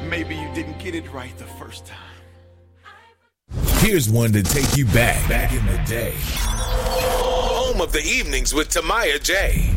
Maybe you didn't get it right the first time. Here's one to take you back in the day. Home of the evenings with Tamaya J.